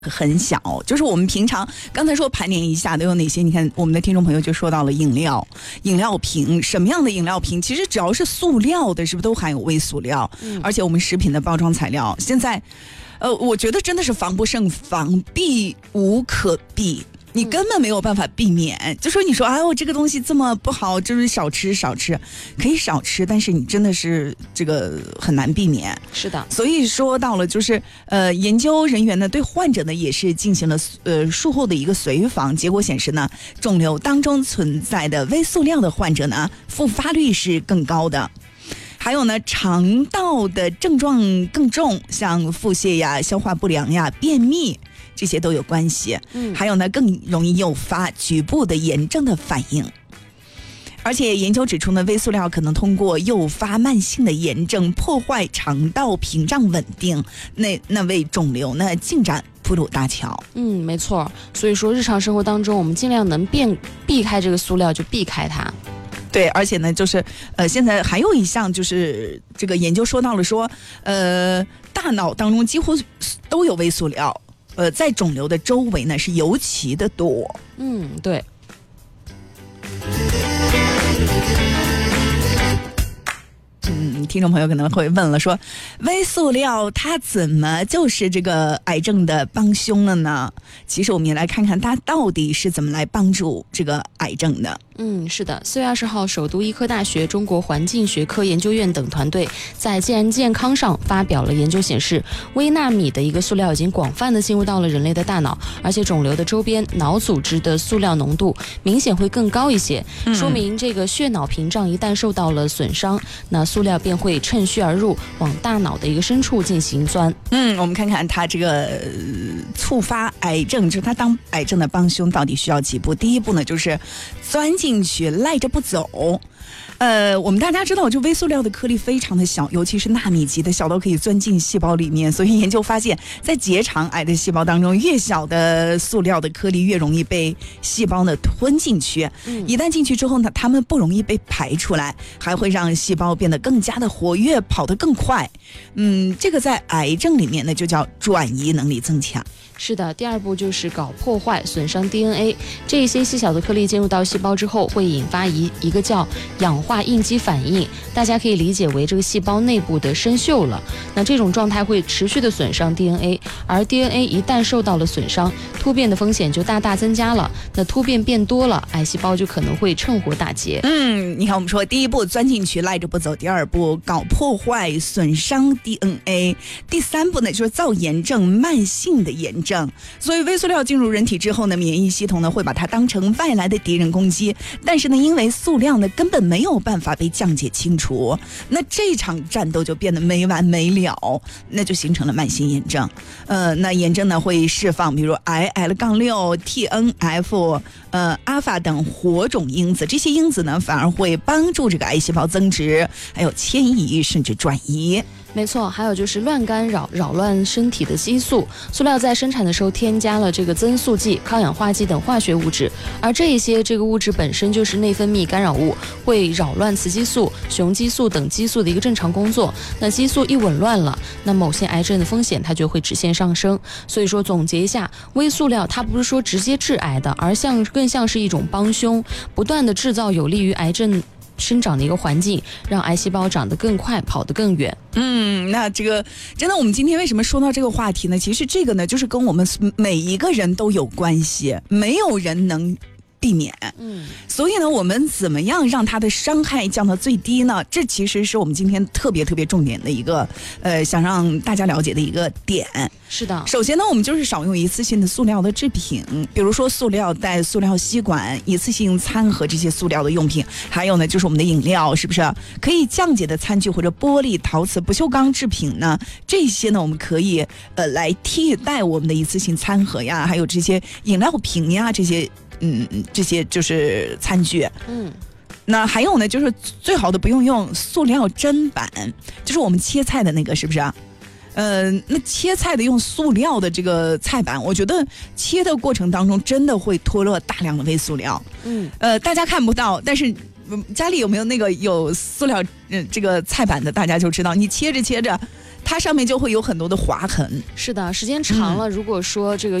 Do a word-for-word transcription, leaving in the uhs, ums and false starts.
很小，就是我们平常刚才说盘点一下都有哪些，你看我们的听众朋友就说到了饮料饮料瓶，什么样的饮料瓶其实只要是塑料的是不是都含有微塑料、嗯、而且我们食品的包装材料现在呃，我觉得真的是防不胜防，避无可避，你根本没有办法避免、嗯、就说你说哎呦这个东西这么不好，就是少吃少吃，可以少吃，但是你真的是这个很难避免。 是的， 所以说到了就是呃，研究人员呢对患者呢也是进行了呃术后的一个随访，结果显示呢，肿瘤当中存在的微塑料的患者呢，复发率是更高的。还有呢，肠道的症状更重，像腹泻呀、消化不良呀、便秘，这些都有关系。嗯，还有呢，更容易诱发局部的炎症的反应。而且研究指出呢，微塑料可能通过诱发慢性的炎症，破坏肠道屏障稳定，那那为肿瘤呢进展铺路搭桥。 嗯，没错。所以说，日常生活当中，我们尽量能变避开这个塑料就避开它。 对，而且呢，就是呃，现在还有一项就是这个研究说到了说，呃，大脑当中几乎都有微塑料，呃，在肿瘤的周围呢是尤其的多。 嗯，对。 嗯，听众朋友可能会问了说，微塑料它怎么就是这个癌症的帮凶了呢？其实我们也来看看它到底是怎么来帮助这个癌症的。 嗯，是的，四月二十号，首都医科大学中国环境学科研究院等团队在《自然健康》上发表了研究显示，微纳米的一个塑料已经广泛的进入到了人类的大脑，而且肿瘤的周边脑组织的塑料浓度明显会更高一些，嗯、说明这个血脑屏障一旦受到了损伤，那塑料便会趁虚而入，往大脑的一个深处进行钻。 嗯，我们看看它这个、呃、触发癌症，就是它当癌症的帮凶到底需要几步？第一步呢，就是钻进去赖着不走。呃，我们大家知道，就微塑料的颗粒非常的小，尤其是纳米级的，小到可以钻进细胞里面。所以研究发现，在结肠癌的细胞当中，越小的塑料的颗粒越容易被细胞呢吞进去。嗯、一旦进去之后呢，它们不容易被排出来，还会让细胞变得更加的活跃，跑得更快。嗯，这个在癌症里面呢，就叫转移能力增强。 是的，第二步就是搞破坏，损伤 D N A。这些细小的颗粒进入到细胞之后，会引发一一个叫氧化应激反应，大家可以理解为这个细胞内部的生锈了。那这种状态会持续的损伤 D N A， 而 D N A 一旦受到了损伤，突变的风险就大大增加了。那突变变多了，癌细胞就可能会趁火打劫。 嗯，你看我们说第一步钻进去赖着不走，第二步搞破坏损伤 D N A， 第三步呢就是造炎症，慢性的炎症。所以微塑料进入人体之后呢，免疫系统呢会把它当成外来的敌人攻击，但是呢因为塑料呢根本没有办法被降解清除，那这场战斗就变得没完没了，那就形成了慢性炎症。呃，那炎症呢会释放比如 I L 六 T N F 呃阿法等火种因子，这些因子呢反而会帮助这个癌细胞增殖，还有迁移甚至转移。 没错，还有就是乱干扰扰乱身体的激素。塑料在生产的时候添加了这个增速剂、抗氧化剂等化学物质，而这一些这个物质本身就是内分泌干扰物，会扰乱雌激素、雄激素等激素的一个正常工作。那激素一紊乱了，那某些癌症的风险它就会直线上升。所以说总结一下，微塑料它不是说直接致癌的，而像更像是一种帮凶，不断的制造有利于癌症生长的一个环境，让癌细胞长得更快，跑得更远。 嗯，那这个真的，我们今天为什么说到这个话题呢？其实这个呢，就是跟我们每一个人都有关系，没有人能避免。嗯，所以呢，我们怎么样让它的伤害降到最低呢？这其实是我们今天特别特别重点的一个呃，想让大家了解的一个点。 是的， 首先呢，我们就是少用一次性的塑料的制品，比如说塑料袋、塑料吸管、一次性餐盒这些塑料的用品，还有呢就是我们的饮料，是不是可以降解的餐具或者玻璃、陶瓷、不锈钢制品呢？这些呢我们可以呃来替代我们的一次性餐盒呀，还有这些饮料瓶呀，这些嗯这些就是餐具。嗯。那还有呢，就是最好的不用用塑料砧板，就是我们切菜的那个，是不是啊？呃，那切菜的用塑料的这个菜板，我觉得切的过程当中真的会脱落大量的微塑料。嗯，呃，大家看不到，但是家里有没有那个有塑料、呃、这个菜板的，大家就知道，你切着切着， 它上面就会有很多的划痕。 是的，时间长了，如果说这个